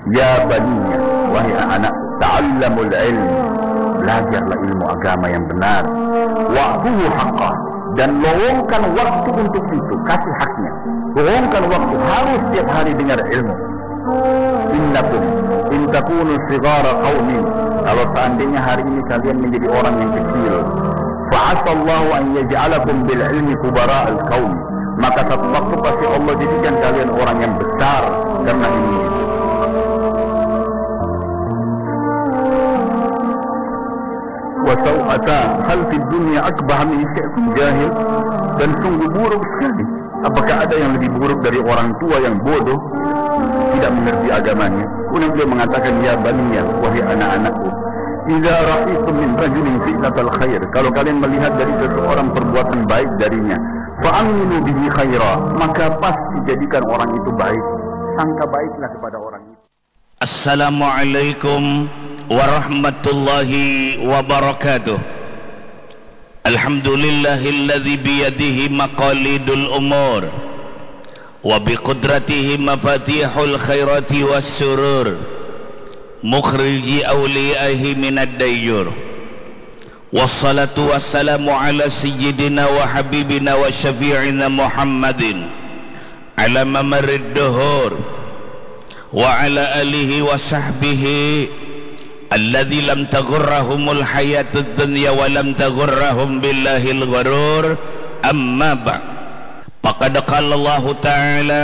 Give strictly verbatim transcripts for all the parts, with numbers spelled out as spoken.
Ya baniya, wahai anak, ta'allamul ilm, belajarlah ilmu agama yang benar. Wa'buhu haqqah, dan lowongkan waktu untuk itu, kasih haknya. Lowongkan waktu, harus setiap hari dengar ilmu. Innakum in takunu sigara qaumin, kalau seandainya hari ini kalian menjadi orang yang kecil, fa'asallahu an yaj'alakum bil ilmi kubara'al qaum, maka satu pasti Allah jadikan kalian orang yang besar karena ini. Wa saw'ata hal fid dunya akbah min syai'in jahil, dan sungguh buruk sekali. Apakah ada yang lebih buruk dari orang tua yang bodoh, tidak mengerti agamanya? Kemudian beliau mengatakan, ya baniya, wahai anak-anakku, idza ra'itum min rajulin fi'latal khair, kalau kalian melihat dari seseorang perbuatan baik darinya, fa'aminu bihi khaira, maka pasti jadikan orang itu baik, sangka baiklah kepada orang itu. Assalamualaikum warahmatullahi wabarakatuh. Alhamdulillahilladzi biyadihi maqalidul umur wa biqudratihi mafatihul khairati wassurur, mukhriji awliyahi minad dayyur. Wassalatu wassalamu ala sayyidina wa habibina wa syafi'ina Muhammadin ala mamarrid duhur wa ala alihi wa sahbihi alladzi lam taghurrahumul hayatud dunya wa lam taghurrahum billahil gharur. Amma ba'd, faqad qala Allah ta'ala,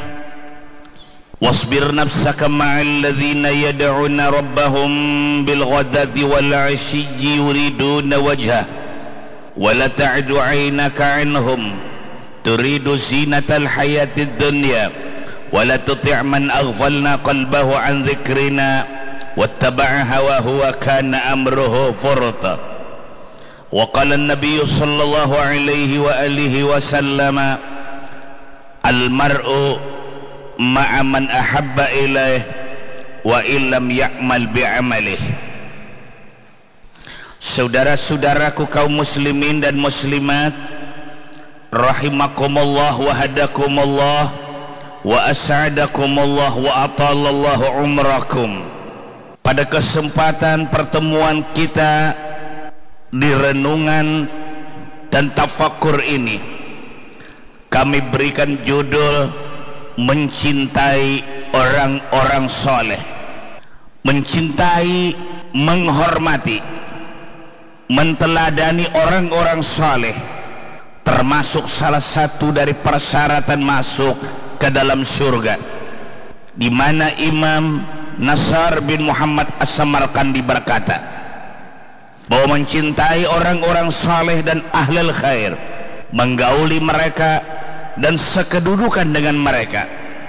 wasbir nafsaka ma'al ladzina yad'una rabbahum bil ghadati wal 'ashiyyi yuriduna wajhah wa la ta'du 'aynaka 'anhum turidu zinatal hayatid dunya wa la tuti' man aghfalna qalbahu 'an dzikrina wattaba'a hawahu wa kana amruhu furta. Wa qala an-nabiy sallallahu alaihi wa alihi wa sallama, al-mar'u ma'a man ahabba ilaih wa illam ya'mal bi'amalihi. Saudara-saudaraku kaum muslimin dan muslimat, rahimakumullah wa hadakumullah wa as'adakumullah wa atalallahu umrakum. Pada kesempatan pertemuan kita di renungan dan tafakur ini, kami berikan judul mencintai orang-orang soleh. Mencintai, menghormati, menteladani orang-orang soleh termasuk salah satu dari persyaratan masuk ke dalam surga, di mana Imam Nasr bin Muhammad As-Samarqandi berkata bahwa mencintai orang-orang saleh dan ahlul khair, menggauli mereka dan sekedudukan dengan mereka.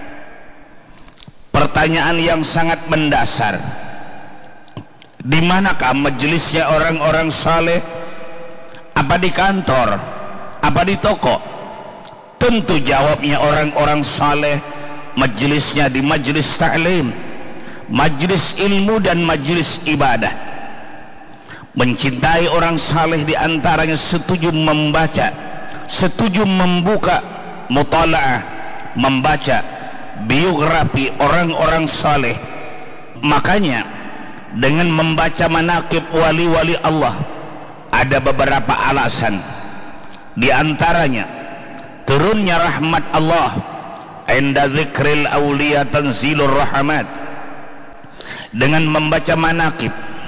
Pertanyaan yang sangat mendasar, di manakah majelisnya orang-orang saleh? Apa di kantor? Apa di toko? Tentu jawabnya orang-orang saleh majelisnya di majelis ta'lim, majlis ilmu dan majlis ibadah. Mencintai orang saleh diantaranya setuju membaca, setuju membuka mutalaah, membaca biografi orang-orang saleh. Makanya dengan membaca manaqib wali-wali Allah ada beberapa alasan, di antaranya turunnya rahmat Allah, inda dzikril awliya tanzilur rahmat. Dengan membaca manaqib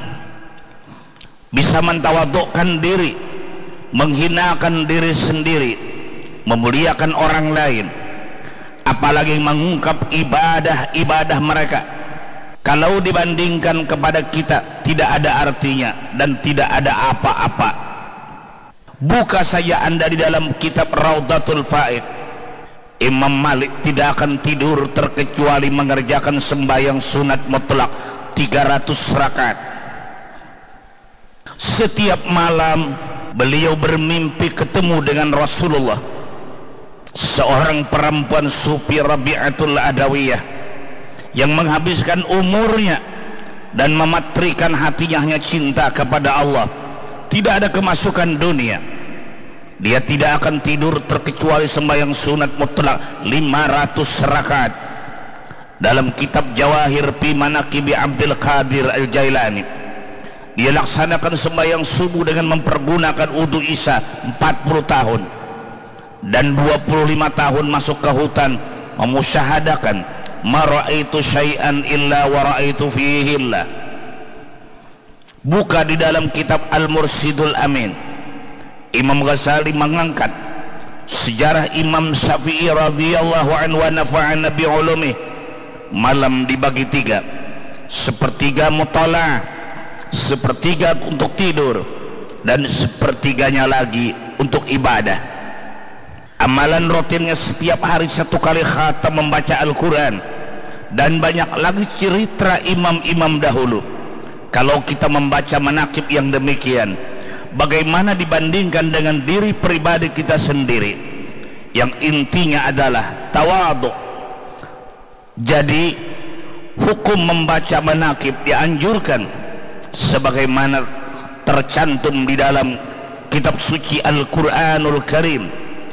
bisa mentawadukkan diri, menghinakan diri sendiri, memuliakan orang lain, apalagi mengungkap ibadah-ibadah mereka. Kalau dibandingkan kepada kita tidak ada artinya dan tidak ada apa-apa. Buka saja Anda di dalam kitab Raudatul Faid, Imam Malik tidak akan tidur terkecuali mengerjakan sembahyang sunat mutlak tiga ratus rakaat. Setiap malam beliau bermimpi ketemu dengan Rasulullah, seorang perempuan sufi Rabi'atul Adawiyah yang menghabiskan umurnya dan mematrikan hatinya hanya cinta kepada Allah, tidak ada kemasukan dunia. Dia tidak akan tidur terkecuali sembahyang sunat mutlak lima ratus rakaat. dalam kitab Jawahir fi Manaqibi Abdul Qadir Al-Jailani, dia laksanakan sembahyang subuh dengan mempergunakan wudu isya empat puluh tahun, dan dua puluh lima tahun masuk ke hutan memusyahadakan ma ra'aitu syai'an illa wa ra'aitu fihi illah. Buka di dalam kitab Al-Mursidul Amin, Imam Ghazali mengangkat sejarah Imam Syafi'i radhiyallahu anhu wa nafa'ana bi ulumih. Malam dibagi tiga, sepertiga mutala', sepertiga untuk tidur, dan sepertiganya lagi untuk ibadah. Amalan rutinnya setiap hari satu kali khatam membaca Al-Quran, dan banyak lagi cerita imam-imam dahulu. Kalau kita membaca manaqib yang demikian, bagaimana dibandingkan dengan diri pribadi kita sendiri yang intinya adalah tawadhu. Jadi hukum membaca manaqib dianjurkan sebagaimana tercantum di dalam kitab suci Al-Qur'anul Karim.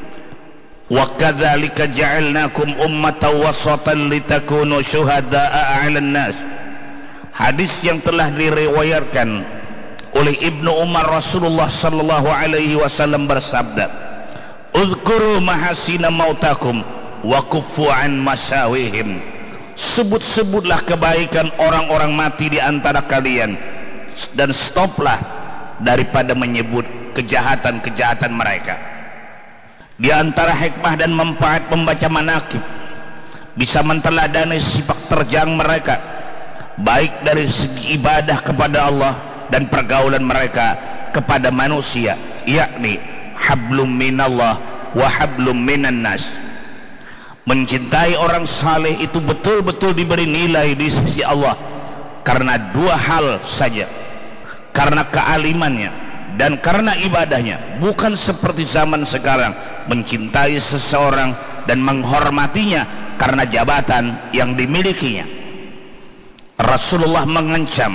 Wa kadzalika ja'alnakum ummatan wasatan litakunu syuhada'a 'alan nas. Hadis yang telah diriwayatkan oleh Ibnu Umar, Rasulullah sallallahu alaihi wasallam bersabda, "Uzkuru mahasina mautakum wa kuffu an masawihim." Sebut-sebutlah kebaikan orang-orang mati di antara kalian, dan stoplah daripada menyebut kejahatan-kejahatan mereka. Di antara hikmah dan manfaat membaca manaqib, bisa menteladani sifat terjang mereka, baik dari segi ibadah kepada Allah dan pergaulan mereka kepada manusia, yakni hablum minallah wa hablum minan nas. Mencintai orang saleh itu betul-betul diberi nilai di sisi Allah karena dua hal saja, karena kealimannya dan karena ibadahnya. Bukan seperti zaman sekarang, mencintai seseorang dan menghormatinya karena jabatan yang dimilikinya. Rasulullah mengancam,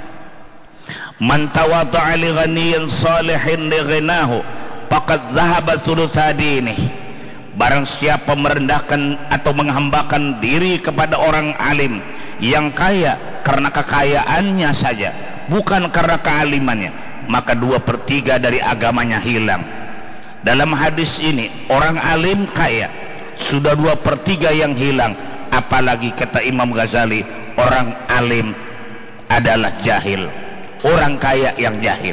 man tawadha'a li ghaniyin salihin li ghinahu faqad dhahaba thulutsa dinihi. Barang siapa merendahkan atau menghambakan diri kepada orang alim yang kaya karena kekayaannya saja, bukan karena kealimannya, maka dua per tiga dari agamanya hilang. Dalam hadis ini, orang alim kaya, sudah dua per tiga yang hilang. Apalagi kata Imam Ghazali, orang alim adalah jahil, orang kaya yang jahil.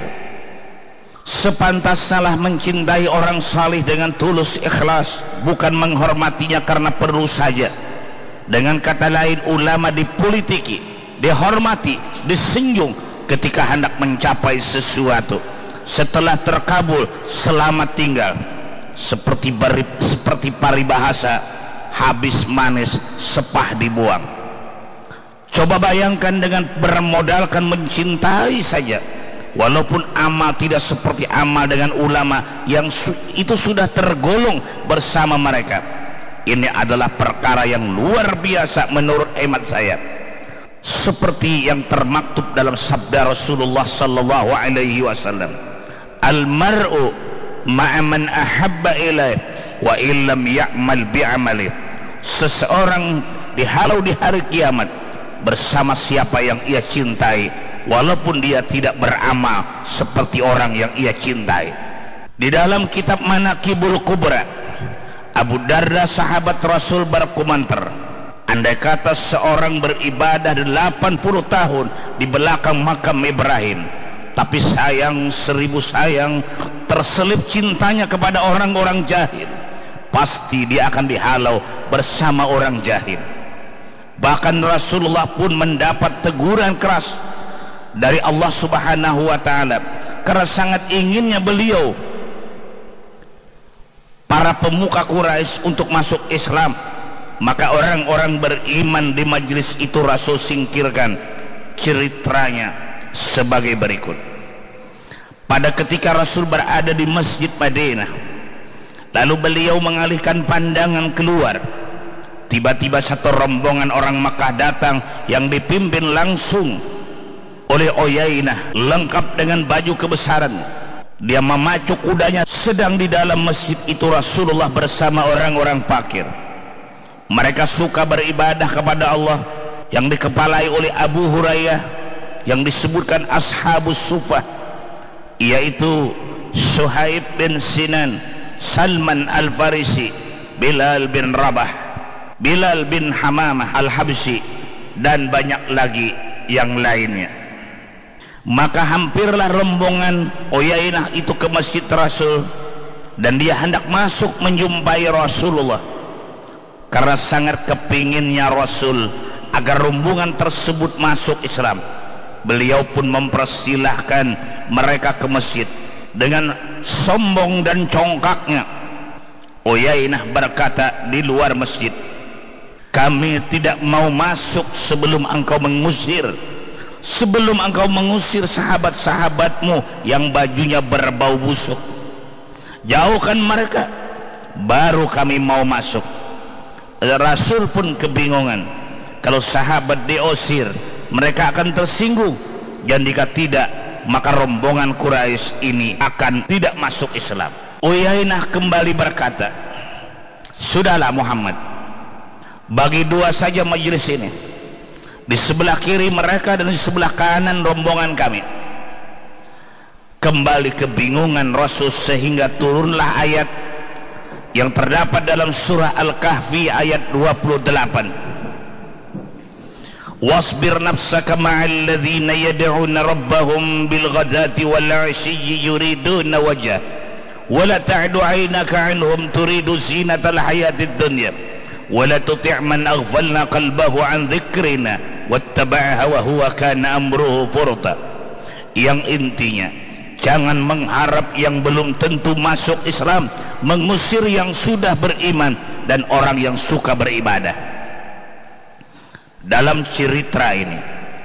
Sepantasnya mencintai orang salih dengan tulus ikhlas, bukan menghormatinya karena perlu saja. Dengan kata lain, ulama dipolitiki, dihormati, disenjung ketika hendak mencapai sesuatu. Setelah terkabul, selamat tinggal. Seperti bari, seperti paribahasa, habis manis sepah dibuang. Coba bayangkan dengan bermodalkan mencintai saja, walaupun amal tidak seperti amal dengan ulama yang su itu sudah tergolong bersama mereka. Ini adalah perkara yang luar biasa menurut hemat saya, seperti yang termaktub dalam sabda Rasulullah sallallahu alaihi wasallam, al-mar'u ma'a man ahabba ilaih wa illam ya'mal bi'amali. Seseorang dihalau di hari kiamat bersama siapa yang ia cintai, walaupun dia tidak beramal seperti orang yang ia cintai. Di dalam kitab Manaqibul Kubra, Abu Darda sahabat Rasul berkomentar, andai kata seorang beribadah delapan puluh tahun di belakang makam Ibrahim, tapi sayang seribu sayang terselip cintanya kepada orang-orang jahil, pasti dia akan dihalau bersama orang jahil. Bahkan Rasulullah pun mendapat teguran keras dari Allah Subhanahu wa ta'ala karena sangat inginnya beliau para pemuka Quraisy untuk masuk Islam. Maka orang-orang beriman di majlis itu Rasul singkirkan. Ceritanya sebagai berikut. Pada ketika Rasul berada di Masjid Madinah, lalu beliau mengalihkan pandangan keluar, tiba-tiba satu rombongan orang Makkah datang yang dipimpin langsung oleh Uyainah, lengkap dengan baju kebesaran. Dia memacu kudanya. Sedang di dalam masjid itu Rasulullah bersama orang-orang fakir. Mereka suka beribadah kepada Allah yang dikepalai oleh Abu Hurairah yang disebutkan Ashabus Suffah, yaitu Suhaib bin Sinan, Salman Al-Farisi, Bilal bin Rabah, Bilal bin Hamamah Al-Habsyi, dan banyak lagi yang lainnya. Maka hampirlah rombongan Uyainah itu ke Masjid Rasul, dan dia hendak masuk menjumpai Rasulullah karena sangat kepinginnya Rasul agar rombongan tersebut masuk Islam. Beliau pun mempersilahkan mereka ke masjid. Dengan sombong dan congkaknya, Uyainah berkata di luar masjid, "Kami tidak mau masuk sebelum engkau mengusir sebelum engkau mengusir sahabat-sahabatmu yang bajunya berbau busuk. Jauhkan mereka, baru kami mau masuk." Rasul pun kebingungan. Kalau sahabat diusir, mereka akan tersinggung, dan jika tidak, maka rombongan Quraisy ini akan tidak masuk Islam. Uyainah kembali berkata, "Sudahlah Muhammad, bagi dua saja majelis ini, di sebelah kiri mereka dan di sebelah kanan rombongan kami." Kembali kebingungan Rasul sehingga turunlah ayat yang terdapat dalam surah Al-Kahfi ayat dua puluh delapan. "Wasbir nafsaka ma'al ladzina yad'una rabbahum bil ghadati wal 'ashiyyi yuriduna wajha wa la ta'du 'ainaka 'anhum turidu zinatal hayatid dunya wa la tuti' man aghfalna qalbahu 'an dzikrina wattaba'a hawahu wa kana amruhu furta." Yang intinya, jangan mengharap yang belum tentu masuk Islam, mengusir yang sudah beriman dan orang yang suka beribadah. Dalam cerita ini,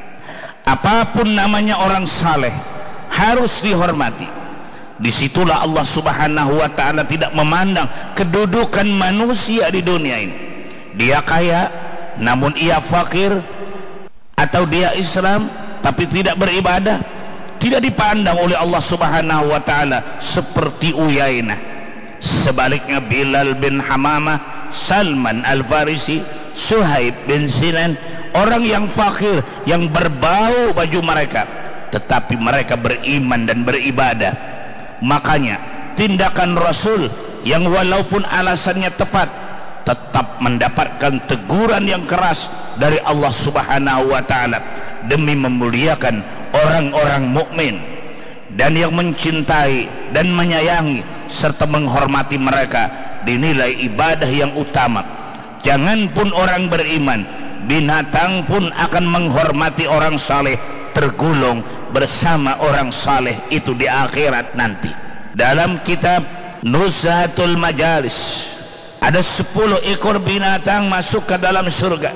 apapun namanya orang saleh harus dihormati. Disitulah Allah Subhanahu wa ta'ala tidak memandang kedudukan manusia di dunia ini. Dia kaya namun ia fakir, atau dia Islam tapi tidak beribadah, tidak dipandang oleh Allah Subhanahu wa ta'ala seperti Uyainah. Sebaliknya Bilal bin Hamamah, Salman Al-Farisi, Suhaib bin Sinan, orang yang fakir, yang berbau baju mereka, tetapi mereka beriman dan beribadah. Makanya tindakan Rasul yang walaupun alasannya tepat, tetap mendapatkan teguran yang keras dari Allah Subhanahu wa ta'ala demi memuliakan orang-orang mukmin dan yang mencintai dan menyayangi serta menghormati mereka dinilai ibadah yang utama. Jangan pun orang beriman, binatang pun akan menghormati orang saleh, tergolong bersama orang saleh itu di akhirat nanti. Dalam kitab Nuzhatul Majalis ada sepuluh ekor binatang masuk ke dalam surga.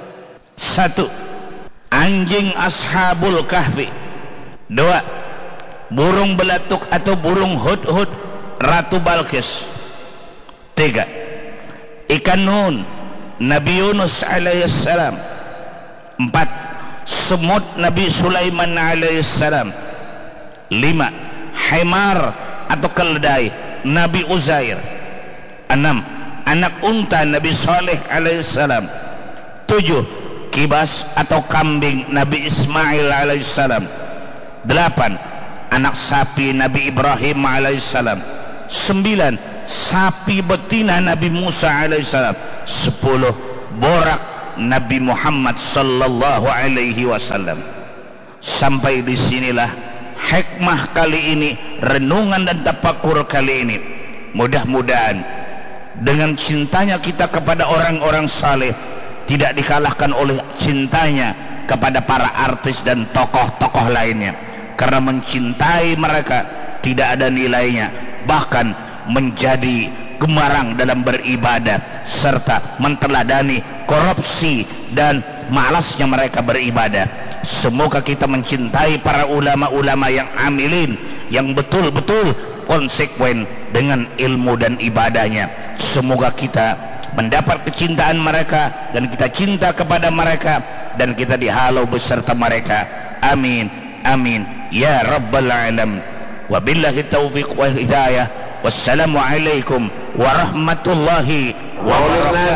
Satu, anjing Ashabul Kahfi. Dua, burung belatuk atau burung hudhud Ratu Balqis. Tiga, ikan nun Nabi Yunus alaihissalam. Empat, semut Nabi Sulaiman alaihissalam. Lima, himar atau keledai Nabi Uzair. Enam, anak unta Nabi Saleh alaihissalam. Tujuh, kibas atau kambing Nabi Ismail alaihissalam. Delapan, anak sapi Nabi Ibrahim alaihissalam. Sembilan, sapi betina Nabi Musa alaihissalam. Sepuluh, borak Nabi Muhammad sallallahu alaihi wasallam. Sampai disinilah hikmah kali ini, renungan dan tafakur kali ini. Mudah-mudahan dengan cintanya kita kepada orang-orang saleh tidak dikalahkan oleh cintanya kepada para artis dan tokoh-tokoh lainnya. Karena mencintai mereka tidak ada nilainya, bahkan menjadi gemarang dalam beribadah serta menteladani korupsi dan malasnya mereka beribadah. Semoga kita mencintai para ulama-ulama yang amilin, yang betul-betul konsekuen dengan ilmu dan ibadahnya. Semoga kita mendapat kecintaan mereka dan kita cinta kepada mereka dan kita dihalau beserta mereka. Amin amin ya rabbal alamin. Wabillahi taufiq wal hidayah. Wassalamualaikum warahmatullahi wabarakatuh.